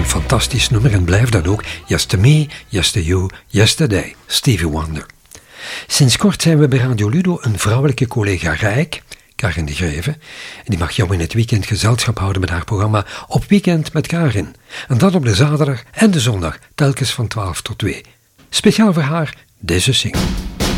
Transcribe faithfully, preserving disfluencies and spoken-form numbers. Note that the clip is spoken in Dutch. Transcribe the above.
fantastisch nummer en blijft dat ook. Yes to me, yes to you, yesterday. Stevie Wonder. Sinds kort zijn we bij Radio Ludo een vrouwelijke collega Rijk, Karin de Greve. En die mag jou in het weekend gezelschap houden met haar programma Op Weekend met Karin. En dat op de zaterdag en de zondag, telkens van twaalf tot twee. Speciaal voor haar deze single.